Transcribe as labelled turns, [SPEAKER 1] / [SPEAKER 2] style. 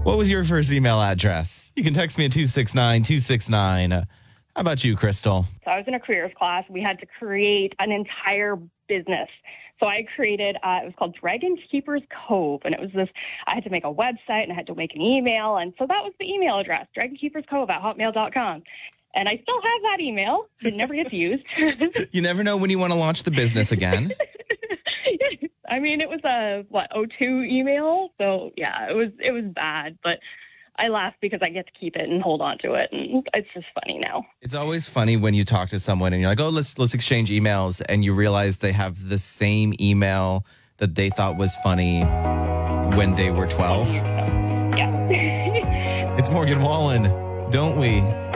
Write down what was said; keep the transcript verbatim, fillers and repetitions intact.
[SPEAKER 1] What was your first email address? You can text me at two six nine two six nine. How about you, Crystal?
[SPEAKER 2] So I was in a careers class. We had to create an entire business. So I created, uh, it was called Dragon Keepers Cove. And it was this, I had to make a website and I had to make an email. And so that was the email address, dragon keepers cove at hotmail dot com. And I still have that email. It never gets used.
[SPEAKER 1] You never know when you want to launch the business again.
[SPEAKER 2] I mean, it was a, what, oh two email? So, yeah, it was it was bad. But I laugh because I get to keep it and hold on to it. And it's just funny now.
[SPEAKER 1] It's always funny when you talk to someone and you're like, oh, let's let's exchange emails. And you realize they have the same email that they thought was funny when they were twelve.
[SPEAKER 2] Yeah.
[SPEAKER 1] It's Morgan Wallen, don't we?